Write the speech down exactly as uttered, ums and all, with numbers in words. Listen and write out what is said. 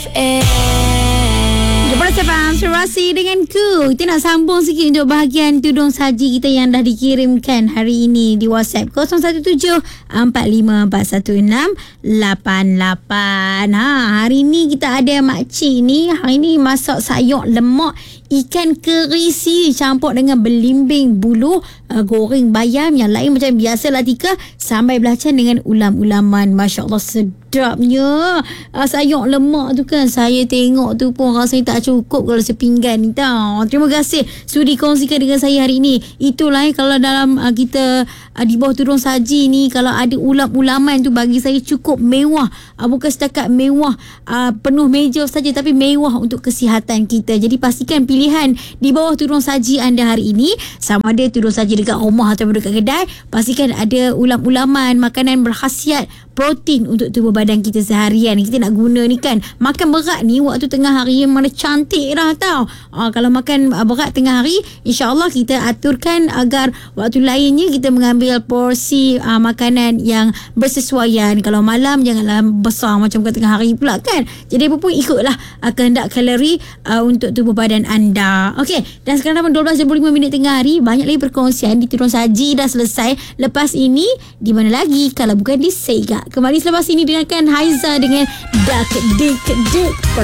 Jumpa Sabang Serasi dengan ku. Kita nak sambung sikit untuk bahagian tudung saji kita yang dah dikirimkan hari ini di WhatsApp kosong satu tujuh empat lima empat satu enam lapan lapan. Ha, hari ni kita ada makcik ni. Hari ni masak sayur lemak ikan kerisi campur dengan belimbing bulu, uh, goreng bayam, yang lain macam biasa lah Tika, sambal belacan dengan ulam-ulaman. Masya Allah sedapnya. uh, sayur lemak tu kan, saya tengok tu pun rasanya tak cukup kalau sepinggan ni tau. Terima kasih sudi kongsikan dengan saya hari ini. Itulah eh, kalau dalam uh, kita uh, di bawah tudung saji ni, kalau ada ulam-ulaman tu bagi saya cukup mewah. uh, bukan setakat mewah uh, penuh meja saja, tapi mewah untuk kesihatan kita. Jadi pastikan pilih pilihan di bawah tudung saji anda hari ini, sama ada tudung saji dekat rumah atau dekat kedai, pastikan ada ulam-ulaman, makanan berkhasiat protein untuk tubuh badan kita seharian. Kita nak guna ni kan, makan berat ni waktu tengah hari mana cantik dah tau. Aa, kalau makan berat tengah hari, insyaAllah kita aturkan agar waktu lainnya kita mengambil porsi aa, makanan yang bersesuaian. Kalau malam janganlah besar macam kat tengah hari pula kan. Jadi apa pun ikutlah aa, kehendak kalori aa, untuk tubuh badan anda. Okey, dan sekarang dah dua belas dua puluh lima minit tengah hari. Banyak lagi perkongsian di tudung saji dah selesai. Lepas ini di mana lagi kalau bukan di Sega. Kembali selepas ini dengarkan Haiza dengan Dak Dik Dik.